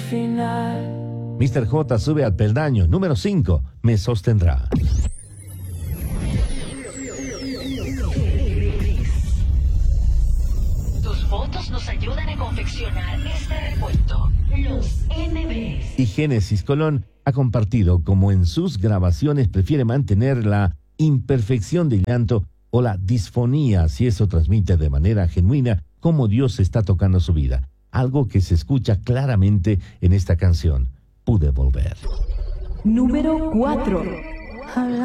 final. Mr. J sube al peldaño. Número 5, Me sostendrá. Tus votos nos ayudan a confeccionar este recuento. Los MBs. Y Génesis Colón ha compartido como en sus grabaciones prefiere mantener la imperfección del llanto o la disfonía si eso transmite de manera genuina cómo Dios está tocando su vida. Algo que se escucha claramente en esta canción. Pude volver. Número 4.